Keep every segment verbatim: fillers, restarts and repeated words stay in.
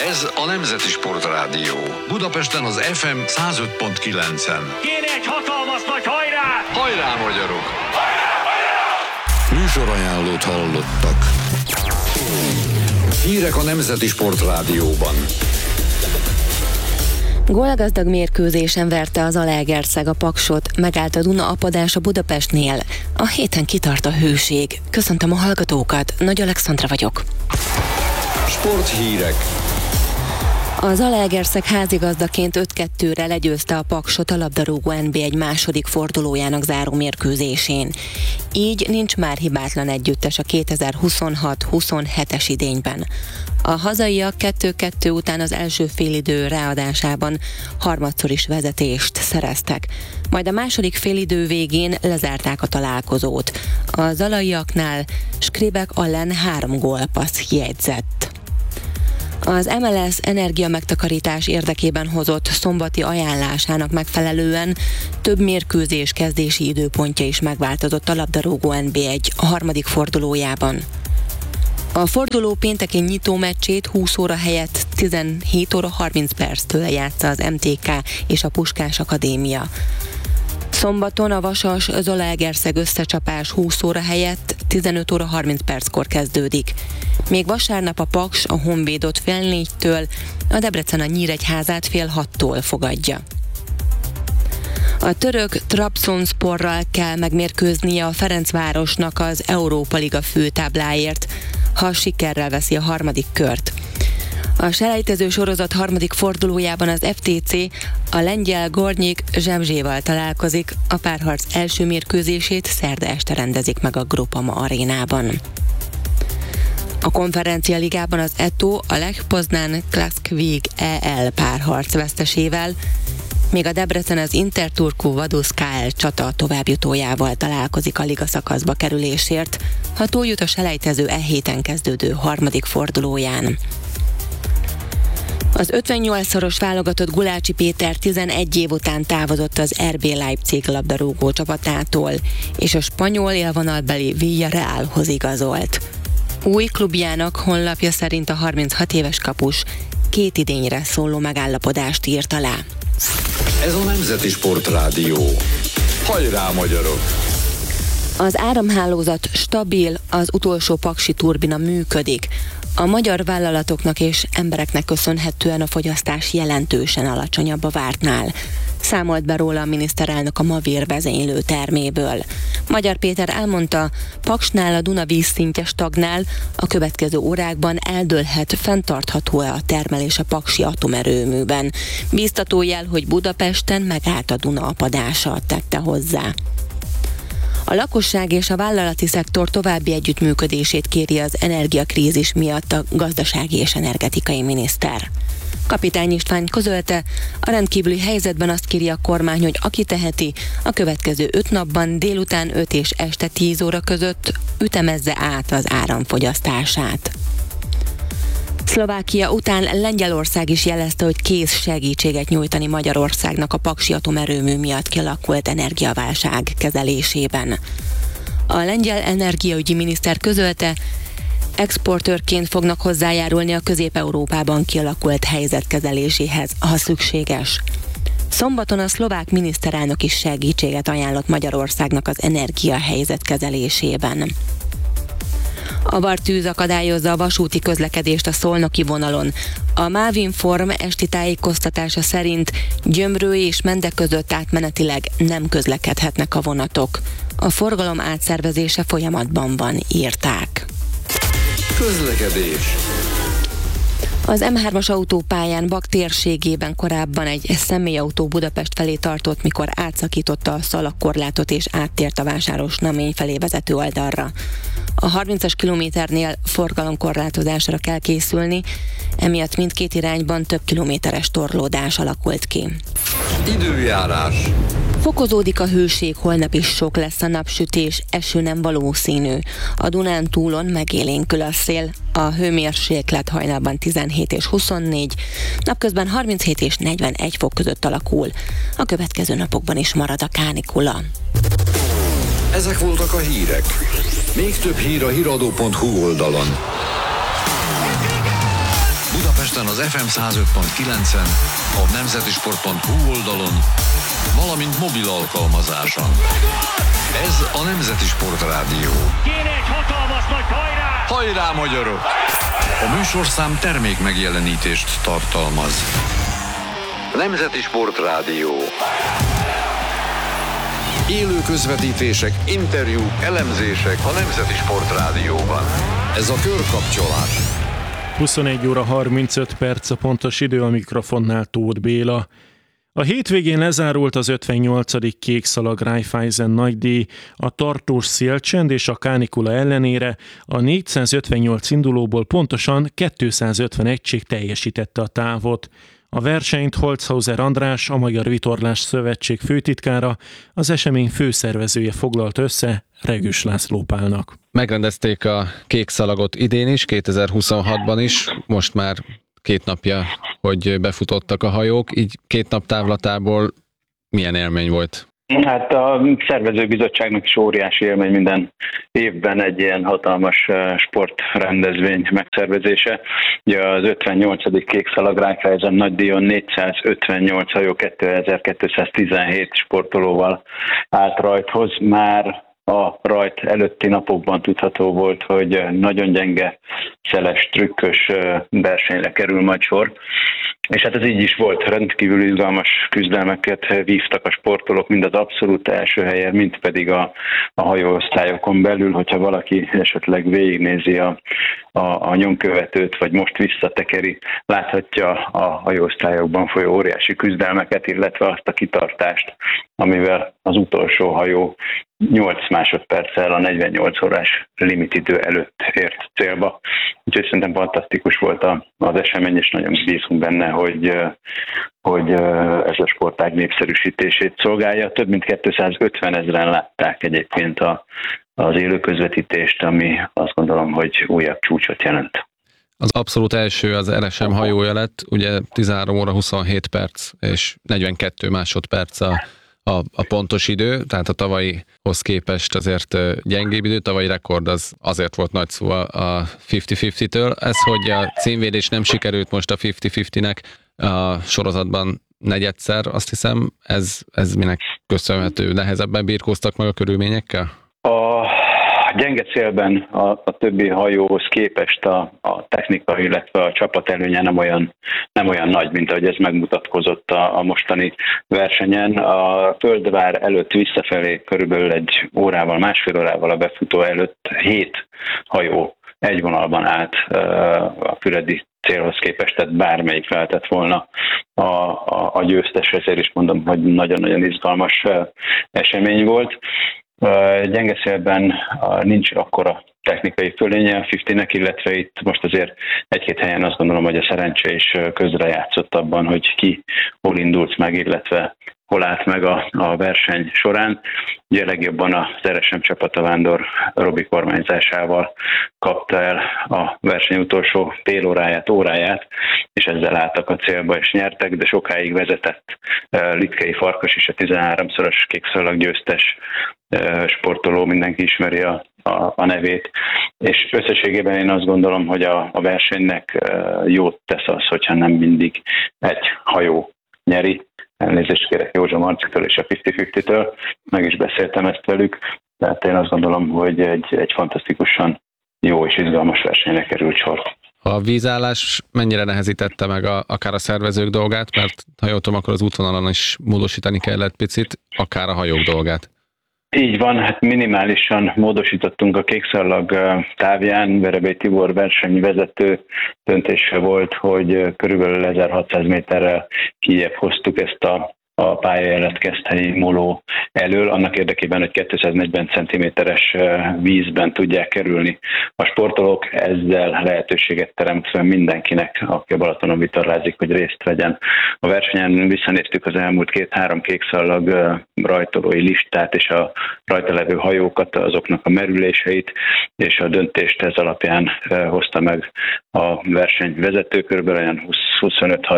Ez a Nemzeti Sportrádió. Budapesten az ef em száz öt pont kilencen. Kéne egy hatalmas nagy hajrá! Hajrá, magyarok! Hajrá, hajrá! Műsorajánlót hallottak. Hírek a Nemzeti Sportrádióban. Gólgazdag mérkőzésen verte az Zalaegerszeg a Paksot, megállt a Duna apadás a Budapestnél. A héten kitart a hőség. Köszöntöm a hallgatókat, Nagy Alexandra vagyok. Sporthírek. A Zalaegerszeg házigazdaként öt kettőre legyőzte a Paksot a labdarúgó en bé egy második fordulójának záró mérkőzésén. Így nincs már hibátlan együttes a kétezer-huszonhat huszonhetes idényben. A hazaiak kettő kettő után az első félidő ráadásában harmadszor is vezetést szereztek. Majd a második félidő végén lezárták a találkozót. A zalaiaknál Skribek Allen három gólpassz jegyzett. Az em el es energiamegtakarítás érdekében hozott szombati ajánlásának megfelelően több mérkőzés kezdési időpontja is megváltozott a labdarúgó en bé egy a harmadik fordulójában. A forduló pénteki nyitó meccsét húsz óra helyett tizenhét óra harminc perctől játsza az em té ká és a Puskás Akadémia. Szombaton a Vasas Zalaegerszeg összecsapás húsz óra helyett tizenöt óra harminc perckor kezdődik. Még vasárnap a Paks a Honvédot fél négytől, a Debrecen a Nyíregyházát fél hattól fogadja. A török Trabzonsporral kell megmérkőznie a Ferencvárosnak az Európa Liga főtábláért, ha sikerrel veszi a harmadik kört. A selejtező sorozat harmadik fordulójában az ef té cé a lengyel Gornyik Zsebzséval találkozik, a párharc első mérkőzését szerda este rendezik meg a Groupama arénában. A Konferencia Ligában az é té o a Lech Poznan Klaszkvig é el párharc vesztesével, még a Debrecen az Interturku Vaduz ká el csata továbbjutójával találkozik a liga szakaszba kerülésért, ha túljut a selejtező e héten kezdődő harmadik fordulóján. Az ötvennyolcszoros válogatott Gulácsi Péter tizenegy év után távozott az er bé Leipzig labdarúgó csapatától, és a spanyol élvonalbeli Villarrealhoz igazolt. Új klubjának honlapja szerint a harminchat éves kapus két idényre szóló megállapodást írt alá. Ez a Nemzeti Sportrádió. Hajrá, magyarok! Az áramhálózat stabil, az utolsó paksi turbina működik. A magyar vállalatoknak és embereknek köszönhetően a fogyasztás jelentősen alacsonyabb a vártnál. Számolt be róla a miniszterelnök a Mavér vezénylő terméből. Magyar Péter elmondta, Paksnál a Duna vízszintje stagnál, a következő órákban eldőlhet, fenntartható-e a termelés a paksi atomerőműben. Bíztató jel, hogy Budapesten megállt a Duna apadása, tette hozzá. A lakosság és a vállalati szektor további együttműködését kéri az energiakrízis miatt a gazdasági és energetikai miniszter. Kapitány István közölte, a rendkívüli helyzetben azt kéri a kormány, hogy aki teheti, a következő öt napban délután öt és este tíz óra között ütemezze át az áramfogyasztását. Szlovákia után Lengyelország is jelezte, hogy kész segítséget nyújtani Magyarországnak a paksi atomerőmű miatt kialakult energiaválság kezelésében. A lengyel energiaügyi miniszter közölte, exportőrként fognak hozzájárulni a Közép-Európában kialakult helyzet kezeléséhez, ha szükséges. Szombaton a szlovák miniszterelnök is segítséget ajánlott Magyarországnak az energiahelyzet kezelésében. A vartűz akadályozza a vasúti közlekedést a szolnoki vonalon. A Mávinform esti tájékoztatása szerint Gyömrő és Mende között átmenetileg nem közlekedhetnek a vonatok. A forgalom átszervezése folyamatban van, írták. Közlekedés. Az em hármas autópályán Bak térségében korábban egy személyautó Budapest felé tartott, mikor átszakította a szalagkorlátot és áttért a Vásárosnamény felé vezető oldalra. A harmincas kilométernél forgalomkorlátozásra kell készülni, emiatt mindkét irányban több kilométeres torlódás alakult ki. Időjárás. Fokozódik a hőség, holnap is sok lesz a napsütés, eső nem valószínű. A Dunántúlon megélénkül a szél, a hőmérséklet hajnalban tizenhét és huszonnégy, napközben harminchét és negyvenegy fok között alakul. A következő napokban is marad a kánikula. Ezek voltak a hírek. Még több hír a híradó pont hu oldalon. Budapest Budapesten az ef em száz öt pont kilencen, a nemzetisport pont hu oldalon, valamint mobil alkalmazáson. Ez a Nemzeti Sport Rádió. Kéne egy hatalmas nagy hajrá! Hajrá, magyarok! A műsorszám termék megjelenítést tartalmaz. Nemzeti Sport Rádió. Élő közvetítések, interjúk, elemzések a Nemzeti Sport Rádióban. Ez a körkapcsolás. huszonegy óra harmincöt perc a pontos idő, a mikrofonnál Tóth Béla. A hétvégén lezárult az ötvennyolcadik Kékszalag Raiffeisen nagydíj, a tartós szélcsend és a kánikula ellenére a négyszázötvennyolc indulóból pontosan kétszázötven egység teljesítette a távot. A versenyt Holzhauser András, a Magyar Vitorlás Szövetség főtitkára, az esemény főszervezője foglalt össze Regős László Pálnak. Megrendezték a Kékszalagot idén is, kétezer-huszonhatban is, most már két napja, hogy befutottak a hajók, így két nap távlatából milyen élmény volt? Hát a szervezőbizottságnak is óriási élmény minden évben egy ilyen hatalmas sportrendezvény megszervezése. Ugye az ötvennyolcadik Kékszalag Raiffeisen nagydíjon négyszázötvennyolc hajó kétezer-kétszáztizenhét sportolóval állt rajthoz. Már a rajt előtti napokban tudható volt, hogy nagyon gyenge, szeles, trükkös versenyre kerül majd sor. És hát ez így is volt, rendkívül izgalmas küzdelmeket vívtak a sportolók, mind az abszolút első helyen, mind pedig a, a hajóosztályokon belül, hogyha valaki esetleg végignézi a, a, a nyomkövetőt, vagy most visszatekeri, láthatja a hajóosztályokban folyó óriási küzdelmeket, illetve azt a kitartást, amivel az utolsó hajó nyolc másodperccel a negyvennyolc órás limitidő előtt ért célba. Úgyhogy szerintem fantasztikus volt az esemény, és nagyon bízunk benne, hogy, hogy ez a sportág népszerűsítését szolgálja. Több mint kétszázötven ezeren látták egyébként a, az élő közvetítést, ami azt gondolom, hogy újabb csúcsot jelent. Az abszolút első az er es em hajója lett, ugye tizenhárom óra huszonhét perc és negyvenkettő másodperc a A, a pontos idő, tehát a tavalyihoz képest azért gyengébb idő, tavalyi rekord az azért volt nagy szó a ötven-ötven-től. Ez, hogy a címvédés nem sikerült most a ötven-ötvennek a sorozatban negyedszer, azt hiszem, ez, ez minek köszönhető? Nehezebben birkóztak meg a körülményekkel? A gyenge célben a, a többi hajóhoz képest a, a technika, illetve a csapat előnye nem olyan, nem olyan nagy, mint ahogy ez megmutatkozott a, a mostani versenyen. A Földvár előtt visszafelé körülbelül egy órával, másfél órával a befutó előtt hét hajó egy vonalban állt a füredi célhoz képest, tehát bármelyik lehetett volna a, a, a győztes, ezért is mondom, hogy nagyon-nagyon izgalmas esemény volt. Gyenge szélben nincs akkora technikai fölénye a ötvennek, illetve itt most azért egy-két helyen azt gondolom, hogy a szerencse is közrejátszott abban, hogy ki hol indult meg, illetve hol állt meg a, a verseny során. Ugye legjobban az er es em csapata Vándor Robi kormányzásával kapta el a verseny utolsó fél óráját, óráját, és ezzel álltak a célba és nyertek, de sokáig vezetett Litkei Farkas is, a tizenháromszoros Kékszalag győztes sportoló, mindenki ismeri a, a, a nevét, és összességében én azt gondolom, hogy a, a versenynek jót tesz az, hogyha nem mindig egy hajó nyeri. Elnézést kérek Józsa Marcitől és a ötven-ötven-től, meg is beszéltem ezt velük, tehát én azt gondolom, hogy egy, egy fantasztikusan jó és izgalmas versenyre került sor. A vízállás mennyire nehezítette meg a, akár a szervezők dolgát, mert ha jól tudom, akkor az útvonalon is módosítani kellett picit, akár a hajók dolgát. Így van, hát minimálisan módosítottunk a Kékszalag távján. Verebély Tibor versenyvezető döntése volt, hogy körülbelül ezerhatszáz méterrel kijebb hoztuk ezt a a pályajelet Keszthelyi móló elől, annak érdekében, hogy kétszáznegyven centiméteres vízben tudják kerülni a sportolók, ezzel lehetőséget teremtve mindenkinek, aki a Balatonon vitorlázik, hogy részt vegyen a versenyen. Visszanéztük az elmúlt két-három Kékszalag rajtolói listát és a rajta levő hajókat, azoknak a merüléseit, és a döntést ez alapján hozta meg a versenyvezető, körülbelül olyan húsz-huszonöt hajó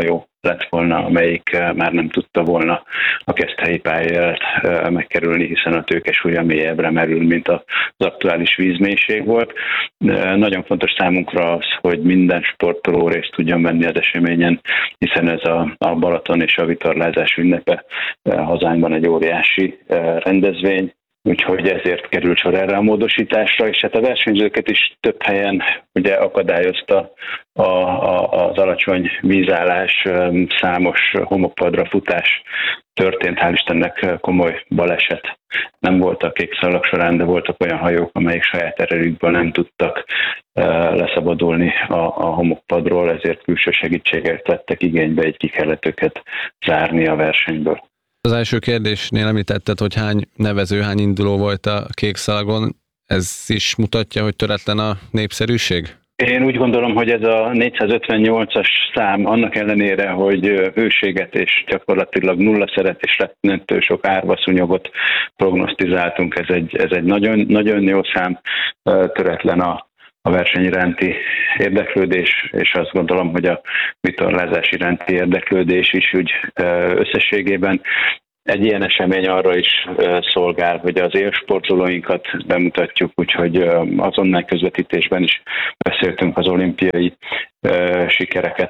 lett volna, amelyik már nem tudta volna a keszthelyi pályát megkerülni, hiszen a tőkesúlya mélyebbre merül, mint az aktuális vízmélység volt. Nagyon fontos számunkra az, hogy minden sportoló részt tudjon venni az eseményen, hiszen ez a, a Balaton és a vitorlázás ünnepe hazánkban egy óriási rendezvény, úgyhogy ezért került sor erre a módosításra, és hát a versenyzőket is több helyen ugye akadályozta a, a, az alacsony vízállás, számos homokpadra futás történt, hál' Istennek komoly baleset nem volt a kék szalag során, de voltak olyan hajók, amelyek saját erejükből nem tudtak leszabadulni a, a homokpadról, ezért külső segítséget vettek igénybe, így ki kellett őket zárni a versenyből. Az első kérdésnél említetted, hogy hány nevező, hány induló volt a kék szalagon. Ez is mutatja, hogy töretlen a népszerűség? Én úgy gondolom, hogy ez a négyszázötvennyolcas szám annak ellenére, hogy hőséget és gyakorlatilag nulla szeret és rettentő sok árvaszúnyogot prognosztizáltunk, ez egy, ez egy nagyon, nagyon jó szám, töretlen a a verseny iránti érdeklődés, és azt gondolom, hogy a vitorlázás iránti érdeklődés is úgy összességében egy ilyen esemény arra is szolgál, hogy az élsportolóinkat bemutatjuk, úgyhogy az online közvetítésben is beszéltünk az olimpiai sikereket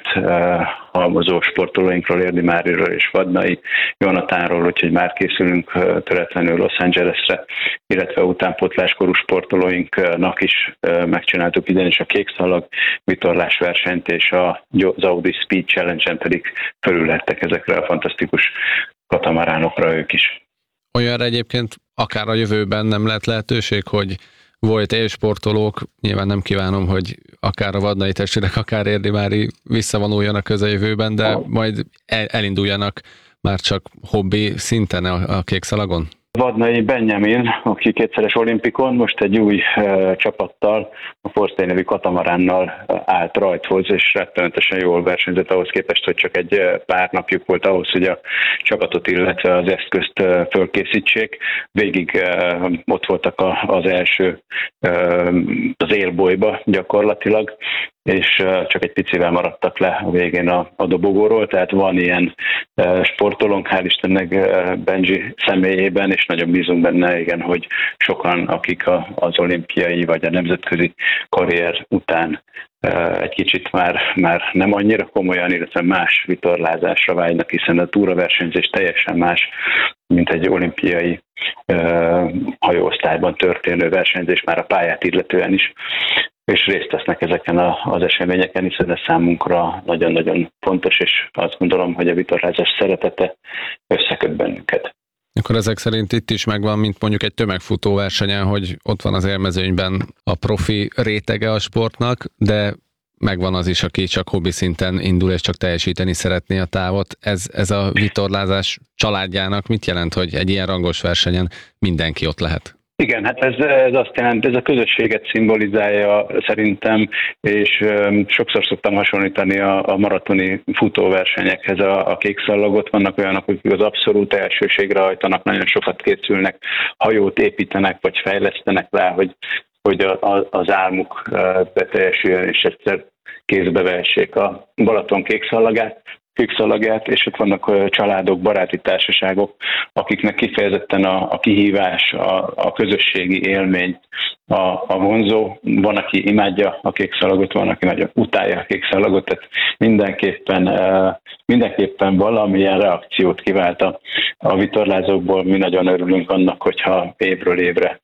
halmozó sportolóinkról, Érdi Máriról és Vadnai Jonatánról, úgyhogy már készülünk töretlenül Los Angelesre, illetve utánpótláskorú sportolóinknak is megcsináltuk idén is a kékszalag vitorlás versenyt, és az Audi Speed Challenge-en pedig fölülhettek ezekre a fantasztikus katamaránokra ők is. Olyanra egyébként akár a jövőben nem lehet lehetőség, hogy volt élsportolók, nyilván nem kívánom, hogy akár a Vadnai testvérek, akár Érdi Mári visszavonuljanak közeljövőben, de majd elinduljanak már csak hobbi szinten a, a kékszalagon? Vadnai Benjamin, aki kétszeres olimpikon, most egy új uh, csapattal, a Forstay nevű katamaránnal uh, állt rajthoz, és rettenetesen jól versenyzett ahhoz képest, hogy csak egy uh, pár napjuk volt ahhoz, hogy a csapatot, illetve az eszközt uh, fölkészítsék. Végig uh, ott voltak a, az első uh, az élbolyba gyakorlatilag, és csak egy picivel maradtak le a végén a, a dobogóról, tehát van ilyen sportolónk, hál' Istennek Benji személyében, és nagyon bízunk benne, igen, hogy sokan, akik a, az olimpiai vagy a nemzetközi karrier után egy kicsit már, már nem annyira komolyan, illetve más vitorlázásra vágynak, hiszen a túraversenyzés teljesen más, mint egy olimpiai uh, hajóosztályban történő versenyzés, már a pályát illetően is, és részt vesznek ezeken a, az eseményeken, hiszen ez számunkra nagyon-nagyon fontos, és azt gondolom, hogy a vitorlázás szeretete összeköt bennünket. Akkor ezek szerint itt is megvan, mint mondjuk egy tömegfutó versenyen, hogy ott van az élmezőnyben a profi rétege a sportnak, de megvan az is, aki csak hobbi szinten indul és csak teljesíteni szeretné a távot. Ez, ez a vitorlázás családjának mit jelent, hogy egy ilyen rangos versenyen mindenki ott lehet? Igen, hát ez, ez azt jelenti, ez a közösséget szimbolizálja szerintem, és um, sokszor szoktam hasonlítani a, a maratoni futóversenyekhez a, a kékszalagot. Vannak olyanok, akik az abszolút elsőségre hajtanak, nagyon sokat készülnek, hajót építenek, vagy fejlesztenek rá, hogy, hogy a, a, az álmuk beteljesüljön, és egyszer kézbe vehessék a Balaton kékszalagát. kékszalagját, és ott vannak családok, baráti társaságok, akiknek kifejezetten a, a kihívás, a, a közösségi élmény, a, a vonzó. Van, aki imádja a kékszalagot, van, aki nagyon utálja a kékszalagot, tehát mindenképpen, mindenképpen valamilyen reakciót kivált a, a vitorlázókból. Mi nagyon örülünk annak, hogyha évről évre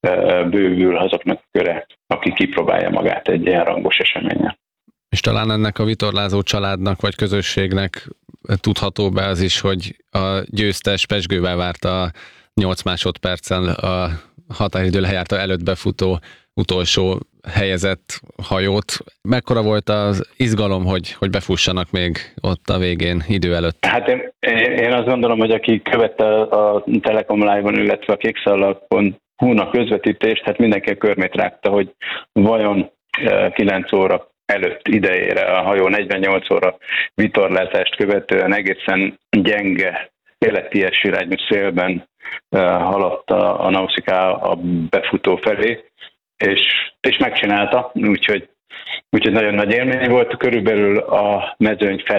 bővül azoknak a köre, aki kipróbálja magát egy ilyen rangos eseményen. És talán ennek a vitorlázó családnak vagy közösségnek tudható be az is, hogy a győztes pezsgővel várta nyolc másodperccel a határidő lejárta előtt befutó utolsó helyezett hajót. Mekkora volt az izgalom, hogy, hogy befussanak még ott a végén idő előtt? Hát én, én azt gondolom, hogy aki követte a Telekom Live-on, illetve a kékszalag pont hu-nak közvetítést, hát mindenki a körmét rágta, hogy vajon kilenc óra előtt idejére a hajó negyvennyolc óra vitorlázást követően egészen gyenge, életties irányú szélben uh, haladt a, a Nausicaa a befutó felé, és, és megcsinálta, úgyhogy, úgyhogy nagyon nagy élmény volt, körülbelül a mezőny fele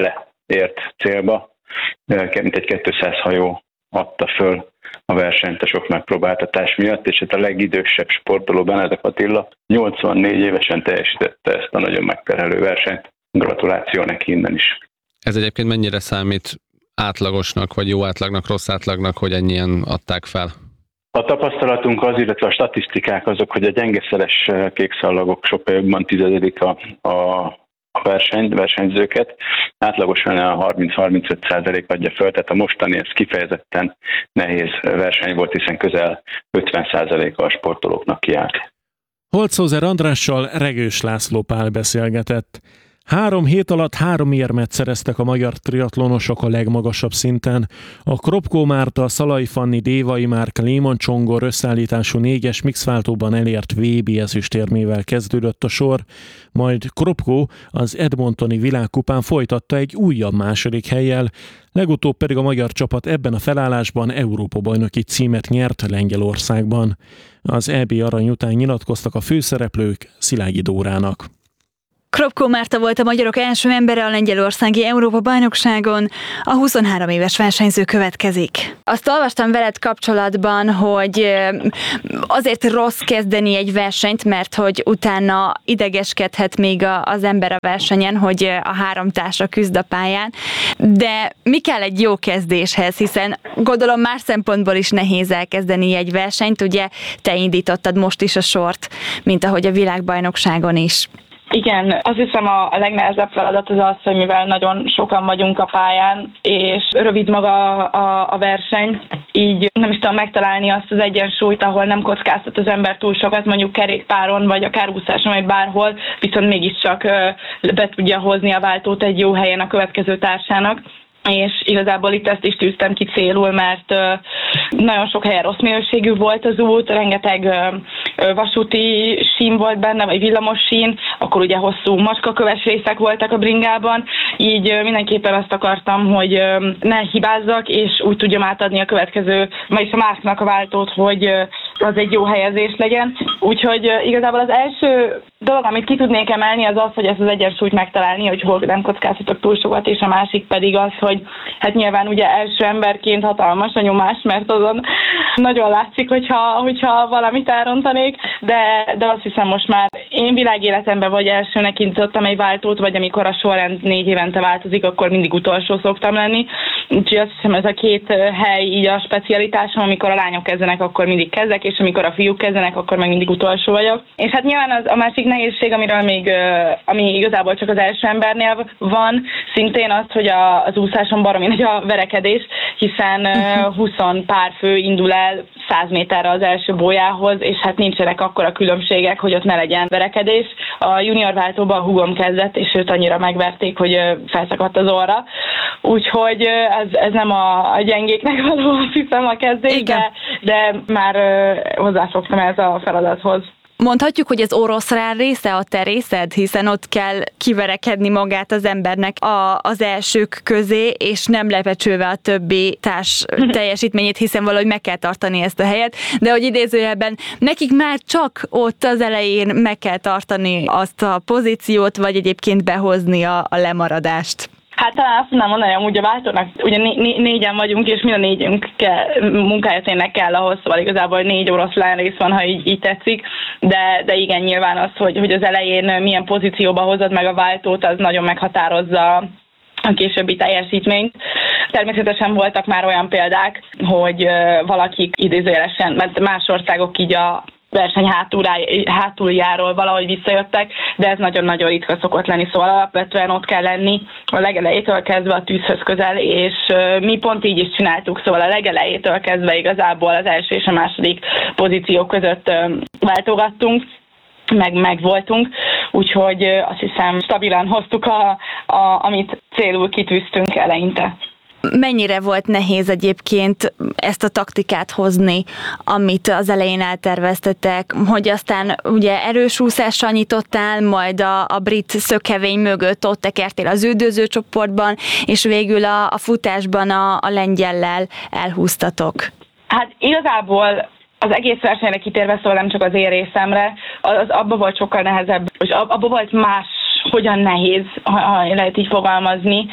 ért célba. Mintegy kétszáz hajó adta föl a versenyt a sok megpróbáltatás miatt, és hát a legidősebb sportoló, Benedek Attila nyolcvannégy évesen teljesítette ezt a nagyon megterhelő versenyt. Gratuláció neki innen is. Ez egyébként mennyire számít átlagosnak, vagy jó átlagnak, rossz átlagnak, hogy ennyien adták fel? A tapasztalatunk az, illetve a statisztikák azok, hogy a gyengeszeles kékszalagok sokkal jobban tizedik a, a a verseny, versenyzőket, átlagosan a harminc-harmincöt százalék adja föl, tehát a mostani ez kifejezetten nehéz verseny volt, hiszen közel ötven százaléka a sportolóknak kiállt. Holczhauser Andrással Regős László Pál beszélgetett. Három hét alatt három érmet szereztek a magyar triatlonosok a legmagasabb szinten. A Kropko Márta, Szalai Fanni, Dévai Márk, Léman Csongor összeállítású négyes mixváltóban elért vé bé ezüstérmével kezdődött a sor, majd Kropko az Edmontoni világkupán folytatta egy újabb második hellyel, legutóbb pedig a magyar csapat ebben a felállásban Európa-bajnoki címet nyert Lengyelországban. Az é bé arany után nyilatkoztak a főszereplők Szilágyi Dórának. Kropko Márta volt a magyarok első embere a lengyelországi Európa-bajnokságon, a huszonhárom éves versenyző következik. Azt olvastam veled kapcsolatban, hogy azért rossz kezdeni egy versenyt, mert hogy utána idegeskedhet még az ember a versenyen, hogy a három társa küzd a pályán. De mi kell egy jó kezdéshez, hiszen gondolom más szempontból is nehéz elkezdeni egy versenyt, ugye te indítottad most is a sort, mint ahogy a világbajnokságon is. Igen, azt hiszem a legnehezebb feladat az az, hogy mivel nagyon sokan vagyunk a pályán, és rövid maga a, a verseny, így nem is tudom megtalálni azt az egyensúlyt, ahol nem kockáztat az ember túl sokat, mondjuk kerékpáron, vagy akár úszáson, vagy bárhol, viszont mégiscsak be tudja hozni a váltót egy jó helyen a következő társának. És igazából itt ezt is tűztem ki célul, mert nagyon sok helyen rossz minőségű volt az út, rengeteg vasúti sín volt benne, vagy villamos sín, akkor ugye hosszú macskaköves részek voltak a bringában, így mindenképpen azt akartam, hogy ne hibázzak, és úgy tudjam átadni a következő, vagyis a Márknak a váltót, hogy az egy jó helyezés legyen. Úgyhogy igazából az első dolog, amit ki tudnék emelni, az az, hogy ezt az egyensúlyt megtalálni, hogy hol nem kockáztatok túl sokat, és a másik pedig az, hogy hát nyilván ugye első emberként hatalmas a nyomás, mert azon nagyon látszik, hogyha, hogyha valamit elrontanék, de, de azt hiszem most már én világéletemben vagy elsőnek indítottam egy váltót, vagy amikor a sorrend négy évente változik, akkor mindig utolsó szoktam lenni. Úgyhogy azt hiszem ez a két hely így a specialitásom, amikor a lányok kezdenek, akkor mindig kezdek, és amikor a fiúk kezdenek, akkor meg mindig utolsó vagyok. És hát nyilván az, a másik nehézség, amiről még, ami igazából csak az első embernél van, szintén az, hogy a, az úszáson baromi nagy a verekedés, hiszen húsz pár fő indul el száz méterre az első bójához, és hát nincsenek akkora különbségek, hogy ott ne legyen verekedés. A junior váltóban a húgom kezdett, és őt annyira megverték, hogy felszakadt az orra. Úgyhogy ez, ez nem a, a gyengéknek való, azt hiszem a kezdés, de, de már hozzáfogtam ez a feladathoz. Mondhatjuk, hogy az oroszlán része a te részed, hiszen ott kell kiverekedni magát az embernek a, az elsők közé, és nem lepecsülve a többi társ teljesítményét, hiszen valahogy meg kell tartani ezt a helyet, de hogy idézőjelben nekik már csak ott az elején meg kell tartani azt a pozíciót, vagy egyébként behozni a, a lemaradást. Hát talán azt tudnám mondani, amúgy a váltónak ugye né- né- négyen vagyunk, és mind a négyünk kell, munkája tényleg kell ahhoz, szóval igazából négy oroszlán rész van, ha így, így tetszik, de, de igen, nyilván az, hogy, hogy az elején milyen pozícióba hozod meg a váltót, az nagyon meghatározza a későbbi teljesítményt. Természetesen voltak már olyan példák, hogy valakik idézőjelesen, mert más országok így a verseny hátuljáról valahogy visszajöttek, de ez nagyon-nagyon ritka szokott lenni, szóval alapvetően ott kell lenni a legelejétől kezdve a tűzhöz közel, és mi pont így is csináltuk, szóval a legelejétől kezdve igazából az első és a második pozíció között váltogattunk, meg, meg voltunk, úgyhogy azt hiszem stabilan hoztuk, a, a, amit célul kitűztünk eleinte. Mennyire volt nehéz egyébként ezt a taktikát hozni, amit az elején elterveztetek, hogy aztán ugye erős úszással nyitottál, majd a, a brit szökhevény mögött ott tekertél az üldöző csoportban, és végül a, a futásban a, a lengyellel elhúztatok. Hát igazából az egész versenyre kitérve, szóval nem csak az én részemre, az abban volt sokkal nehezebb, és abban volt más, hogyan nehéz, ha lehet így fogalmazni,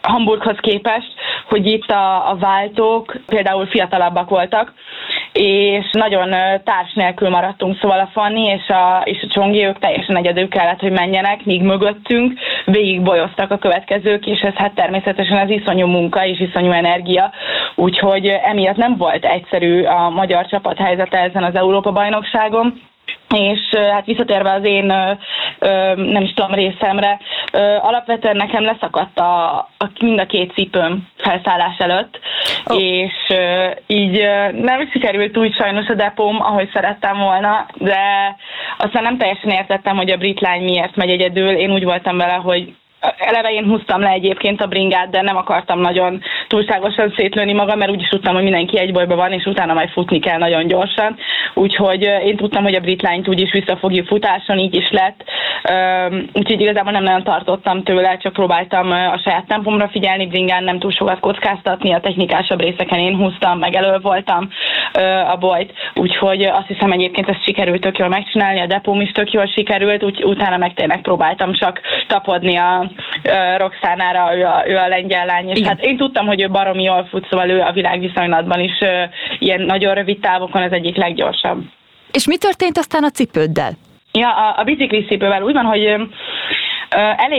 Hamburghoz képest, hogy itt a, a váltók például fiatalabbak voltak, és nagyon társ nélkül maradtunk, szóval a Fanni és a, és a Csongi, ők teljesen egyedül kellett, hogy menjenek, míg mögöttünk végig bolyoztak a következők, és ez hát természetesen az iszonyú munka és iszonyú energia, úgyhogy emiatt nem volt egyszerű a magyar csapat helyzete ezen az Európa-bajnokságon. És hát visszatérve az én nem is tudom részemre, alapvetően nekem leszakadt a, a, mind a két cipőm felszállás előtt, oh. és így nem sikerült úgy sajnos a depóm, ahogy szerettem volna, de aztán nem teljesen értettem, hogy a brit lány miért megy egyedül. Én úgy voltam vele, hogy eleve én húztam le egyébként a bringát, de nem akartam nagyon túlságosan szétlőni magam, mert úgyis tudtam, hogy mindenki egy bolyban van, és utána majd futni kell nagyon gyorsan. Úgyhogy én tudtam, hogy a brit lányt úgyis vissza fogjuk futáson, így is lett. Úgyhogy igazából nem nagyon tartottam tőle, csak próbáltam a saját tempomra figyelni, bringán nem túl sokat kockáztatni, a technikásabb részeken én húztam, meg elő voltam a bolyt. Úgyhogy azt hiszem egyébként ezt sikerült tök jól megcsinálni, a depóm is tök jól sikerült, úgy, utána meg tényleg próbáltam csak tapodni a Roxánára, ő a, ő a lengyel lány, és hát én tudtam, hogy ő baromi jól fut, szóval ő a világviszonylatban is ilyen nagyon rövid távokon az egyik leggyorsabb. És mi történt aztán a cipőddel? Ja, a, a biciklis cipővel úgy van, hogy ö, elég